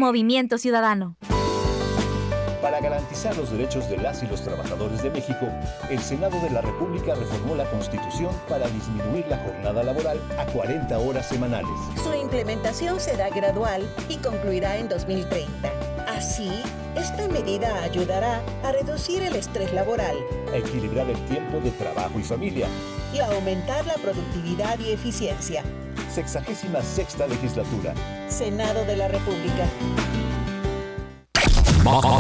Movimiento Ciudadano. Para garantizar los derechos de las y los trabajadores de México, el Senado de la República reformó la Constitución para disminuir la jornada laboral a 40 horas semanales. Su implementación será gradual y concluirá en 2030. Así, esta medida ayudará a reducir el estrés laboral, A equilibrar el tiempo de trabajo y familia. y a aumentar la productividad y eficiencia. 66ª legislatura. Senado de la República.